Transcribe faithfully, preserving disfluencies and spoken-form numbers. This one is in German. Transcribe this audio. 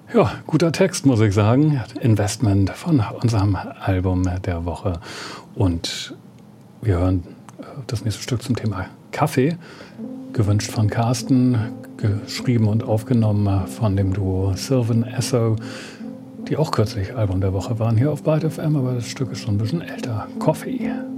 Ja, guter Text, muss ich sagen. Investment von unserem Album der Woche. Und wir hören das nächste Stück zum Thema Kaffee. Gewünscht von Carsten, geschrieben und aufgenommen von dem Duo Sylvan Esso, die auch kürzlich Album der Woche waren hier auf Byte F M, aber das Stück ist schon ein bisschen älter. Coffee.